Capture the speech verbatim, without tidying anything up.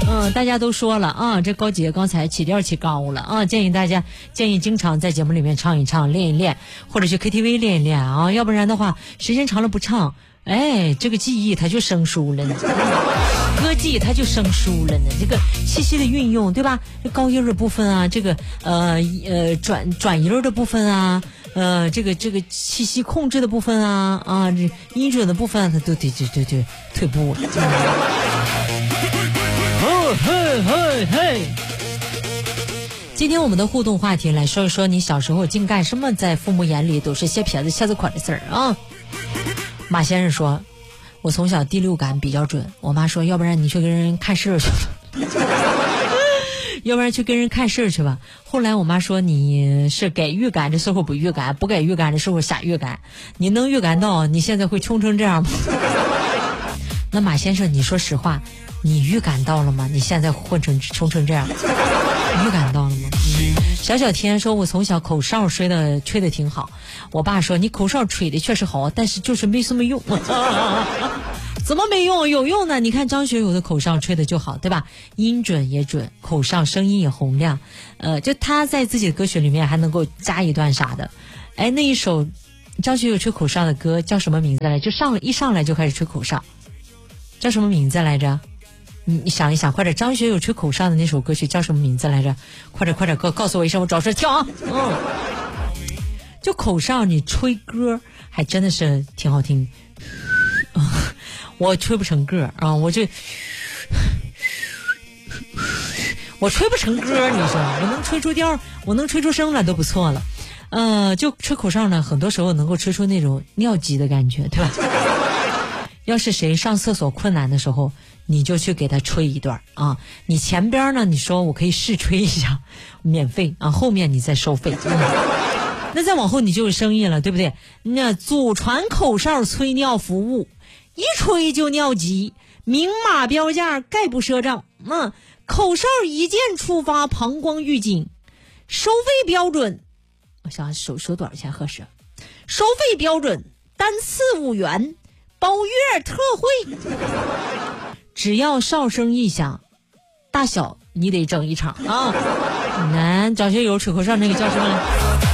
嗯，大家都说了啊，这高姐刚才起调起高了啊，建议大家建议经常在节目里面唱一唱，练一练，或者去 K T V 练一练啊，要不然的话时间长了不唱，哎，这个记忆它就生疏了呢，歌技它就生疏了呢，这个气息的运用，对吧？这高音的部分啊，这个呃呃转转音的部分啊，呃这个这个气息控制的部分啊啊，这音准的部分、啊、它都得对对对退步了。哦嘿嘿嘿！今天我们的互动话题来说一说，你小时候净干什么在父母眼里都是些撇子瞎子款的事儿啊？马先生说，我从小第六感比较准，我妈说要不然你去跟人看事儿去要不然去跟人看事儿去吧。后来我妈说你是给预感的时候不预感，不给预感的时候瞎预感，你能预感到你现在会冲成这样吗？那马先生你说实话，你预感到了吗？你现在混成冲成这样预感到了吗？小小天说，我从小口哨吹的吹的挺好，我爸说你口哨吹的确实好，但是就是没什么用。怎么没用？有用呢，你看张学友的口哨吹的就好，对吧？音准也准，口哨声音也洪亮，呃，就他在自己的歌曲里面还能够加一段啥的。哎，那一首张学友吹口哨的歌叫什么名字来？就上了一上来就开始吹口哨，叫什么名字来着？你你想一想，快点！张学友吹口哨的那首歌曲叫什么名字来着？快点快点，告告诉我一声，我找事跳啊！嗯，就口哨，你吹歌还真的是挺好听。我吹不成个啊，我就我吹不成歌，你说我能吹出调，我能吹出声来都不错了。呃，就吹口哨呢，很多时候能够吹出那种尿急的感觉，对吧？要是谁上厕所困难的时候，你就去给他吹一段啊。你前边呢，你说我可以试吹一下，免费啊，后面你再收费。嗯、那再往后你就有生意了，对不对？那祖传口哨催尿服务，一吹就尿急，明码标价，概不赊账。嗯，口哨一键触发膀胱预警，收费标准，我想收收多少钱合适？收费标准单次五元。包月特惠，只要哨声一响，大小你得整一场啊！南张学友吹口哨那个叫什么来？